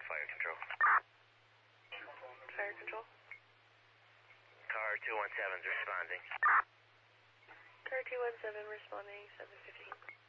fire control. Fire control. Car 217 is responding. Car 217 responding, 715.